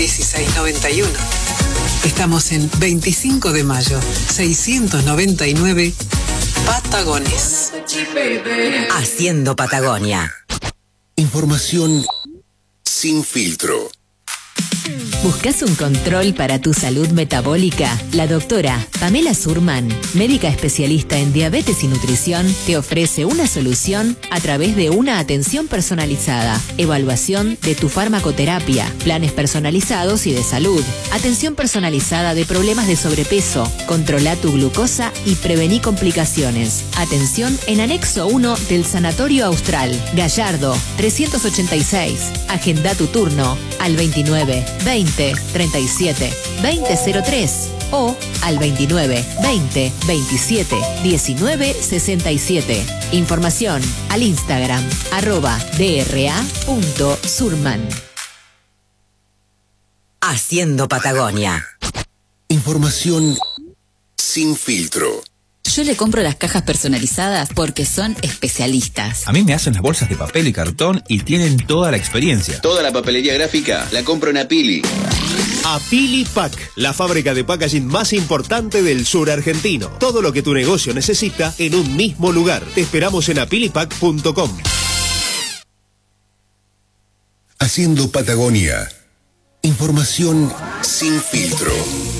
1691. Estamos en 25 de mayo, 699, Patagones. Haciendo Patagonia. Información sin filtro. ¿Buscas un control para tu salud metabólica? La doctora Pamela Surman, médica especialista en diabetes y nutrición, te ofrece una solución a través de una atención personalizada, evaluación de tu farmacoterapia, planes personalizados y de salud, atención personalizada de problemas de sobrepeso, controla tu glucosa y prevení complicaciones. Atención en anexo 1 del Sanatorio Austral, Gallardo, 386. Agenda tu turno al 29 20 37 2003 o al 29 20 27 19 67. Información al Instagram @dra.surman. Haciendo Patagonia. Información sin filtro. Yo le compro las cajas personalizadas porque son especialistas. A mí me hacen las bolsas de papel y cartón y tienen toda la experiencia. Toda la papelería gráfica la compro en Apili. Apili Pack, la fábrica de packaging más importante del sur argentino. Todo lo que tu negocio necesita en un mismo lugar. Te esperamos en apilipack.com. Haciendo Patagonia. Información sin filtro.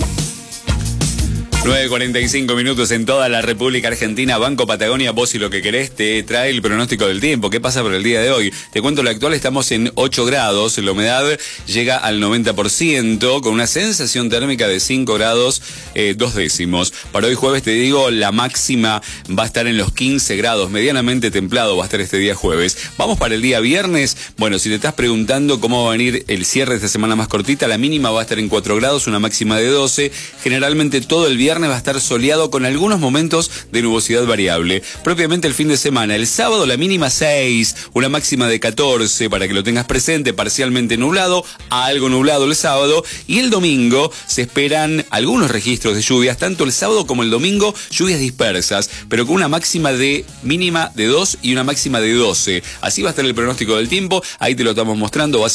9:45 minutos en toda la República Argentina. Banco Patagonia, vos y lo que querés, te trae el pronóstico del tiempo. ¿Qué pasa por el día de hoy? Te cuento lo actual, estamos en 8 grados, la humedad llega al 90%, con una sensación térmica de 5 grados 2 décimos. Para hoy jueves, te digo, la máxima va a estar en los 15 grados, medianamente templado va a estar este día jueves. Vamos para el día viernes. Bueno, si te estás preguntando cómo va a venir el cierre de esta semana más cortita, la mínima va a estar en 4 grados, una máxima de 12. Generalmente todo el viernes va a estar soleado con algunos momentos de nubosidad variable. Propiamente el fin de semana, el sábado la mínima 6, una máxima de 14, para que lo tengas presente, parcialmente nublado, a algo nublado el sábado, y el domingo se esperan algunos registros de lluvias, tanto el sábado como el domingo, lluvias dispersas, pero con una máxima de mínima de 2 y una máxima de 12. Así va a estar el pronóstico del tiempo, ahí te lo estamos mostrando.